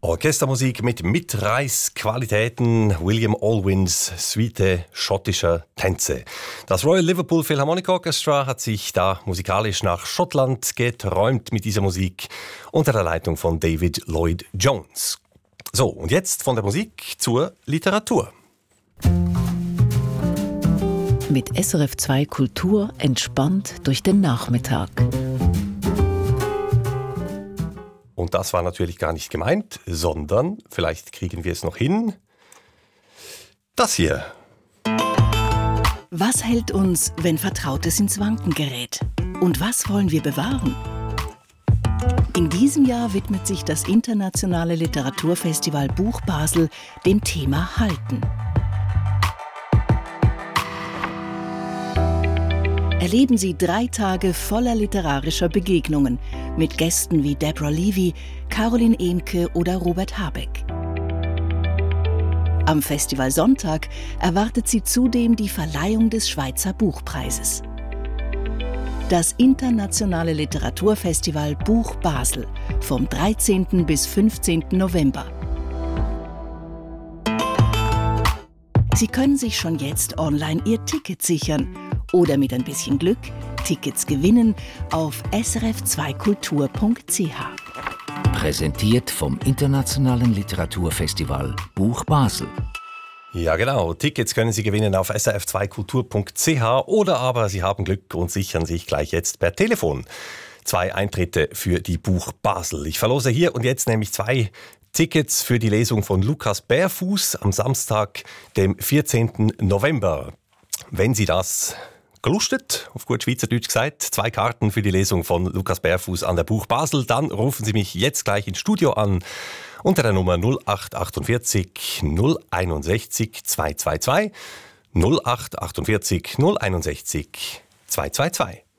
Orchestermusik mit Mitreißqualitäten, William Alwyns Suite schottischer Tänze. Das Royal Liverpool Philharmonic Orchestra hat sich da musikalisch nach Schottland geträumt mit dieser Musik unter der Leitung von David Lloyd Jones. So, und jetzt von der Musik zur Literatur. Mit SRF 2 Kultur entspannt durch den Nachmittag. Und das war natürlich gar nicht gemeint, sondern, vielleicht kriegen wir es noch hin, das hier. Was hält uns, wenn Vertrautes ins Wanken gerät? Und was wollen wir bewahren? In diesem Jahr widmet sich das internationale Literaturfestival Buch Basel dem Thema Halten. Erleben Sie 3 Tage voller literarischer Begegnungen mit Gästen wie Deborah Levy, Caroline Ehmke oder Robert Habeck. Am Festivalsonntag erwartet Sie zudem die Verleihung des Schweizer Buchpreises. Das internationale Literaturfestival Buch Basel vom 13. bis 15. November. Sie können sich schon jetzt online Ihr Ticket sichern oder mit ein bisschen Glück Tickets gewinnen auf srf2kultur.ch. Präsentiert vom Internationalen Literaturfestival Buch Basel. Ja genau, Tickets können Sie gewinnen auf srf2kultur.ch oder aber Sie haben Glück und sichern sich gleich jetzt per Telefon 2 Eintritte für die Buch Basel. Ich verlose hier und jetzt nämlich 2 Tickets für die Lesung von Lukas Bärfuß am Samstag, dem 14. November. Wenn Sie das gelustet, auf gut Schweizerdeutsch gesagt, 2 Karten für die Lesung von Lukas Bärfuß an der Buch Basel, dann rufen Sie mich jetzt gleich ins Studio an unter der Nummer 0848 061 222 0848 061 222.